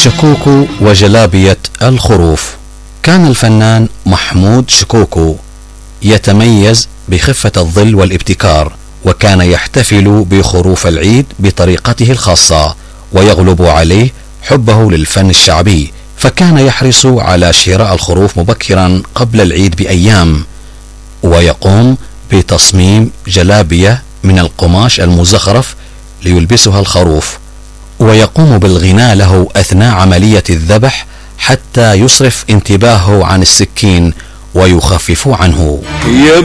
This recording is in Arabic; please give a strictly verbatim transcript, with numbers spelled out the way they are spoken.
شكوكو وجلابية الخروف. كان الفنان محمود شكوكو يتميز بخفة الظل والابتكار، وكان يحتفل بخروف العيد بطريقته الخاصة، ويغلب عليه حبه للفن الشعبي، فكان يحرص على شراء الخروف مبكرا قبل العيد بأيام، ويقوم بتصميم جلابية من القماش المزخرف ليلبسها الخروف، ويقوم بالغناء له أثناء عملية الذبح حتى يصرف انتباهه عن السكين ويخفف عنه.